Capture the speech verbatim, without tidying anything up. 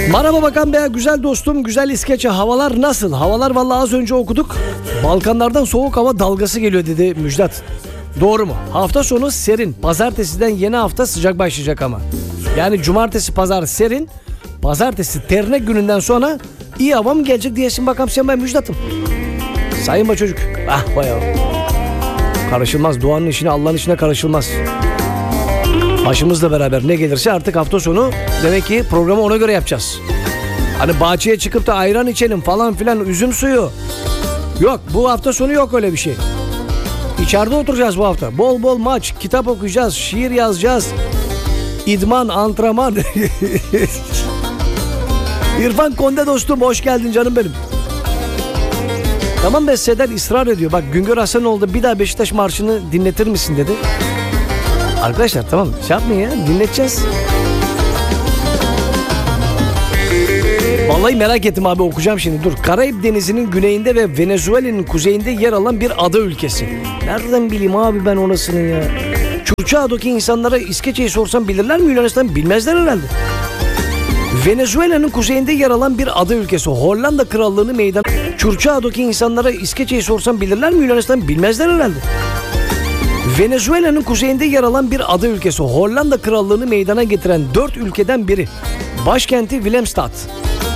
Merhaba Bakan Bey, güzel dostum, güzel İskeçe. Havalar nasıl? Havalar vallahi az önce okuduk. Balkanlardan soğuk hava dalgası geliyor dedi Müjdat. Doğru mu? Hafta sonu serin. Pazartesiden yeni hafta sıcak başlayacak ama. Yani cumartesi pazar serin. Pazartesi ternek gününden sonra iyi hava mı gelecek diyesin bakalım sen, ben Müjdat'ım. Sayın ba çocuk. Ah bayağı. Karışılmaz. Doğanın işine, Allah'ın işine karışılmaz. Başımızla beraber ne gelirse artık hafta sonu demek ki programı ona göre yapacağız. Hani bahçeye çıkıp da ayran içelim falan filan, üzüm suyu. Yok, bu hafta sonu yok öyle bir şey. İçeride oturacağız bu hafta. Bol bol maç, kitap okuyacağız, şiir yazacağız. İdman, antrenman. İrfan Konde dostum, hoş geldin canım benim. Tamam be, Seder ısrar ediyor. Bak, Güngör Hasanoğlu bir daha Beşiktaş marşını dinletir misin dedi. Arkadaşlar tamam, şey yapmayın ya, dinleteceğiz. Vallahi merak ettim abi, okuyacağım şimdi, dur. Karayip Denizi'nin güneyinde ve Venezuela'nın kuzeyinde yer alan bir ada ülkesi. Nereden bileyim abi ben orasını ya. Çurçağa'daki insanlara İskeçe'yi sorsam bilirler mi, Yunanistan bilmezler herhalde. Venezuela'nın kuzeyinde yer alan bir ada ülkesi. Hollanda Krallığı'nı meydan... Çurçağa'daki insanlara İskeçe'yi sorsam bilirler mi, Yunanistan bilmezler herhalde. Venezuela'nın kuzeyinde yer alan bir ada ülkesi. Hollanda Krallığı'nı meydana getiren dört ülkeden biri. Başkenti Willemstad.